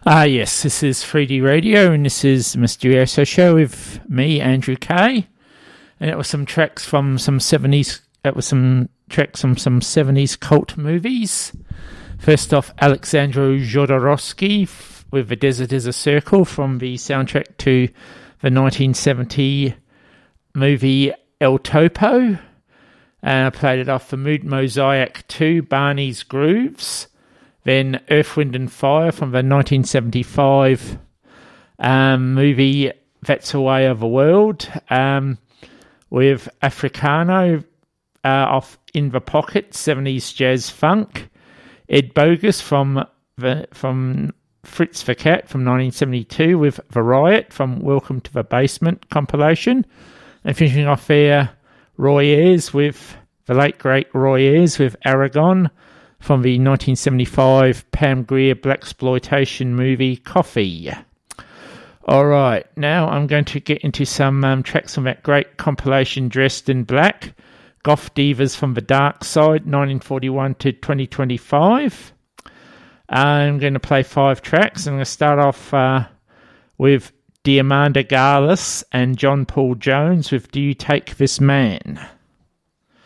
Yes, this is 3D Radio, and this is the Mysterioso Show with me, Andrew Kay. And it was some tracks from some 70s, some 70s cult movies. First off, Alexandru Jodorowsky with The Desert is a Circle from the soundtrack to the 1970 movie El Topo. And I played it off the Mood Mosaic 2, Barney's Grooves. Then Earth, Wind and Fire from the 1975 movie That's the Way of the World, with Africano off In the Pocket, 70s jazz funk. Ed Bogus from Fritz the Cat from 1972 with The Riot from Welcome to the Basement compilation. And finishing off there, Roy Ayers with the late great Roy Ayers with Aragon from the 1975 Pam Grier blaxploitation movie Coffee. Alright, now I'm going to get into some tracks from that great compilation Dressed in Black, Goth Divas from the Dark Side, 1941 to 2025. I'm going to play 5 tracks. I'm going to start off with Diamanda Garless and John Paul Jones with Do You Take This Man?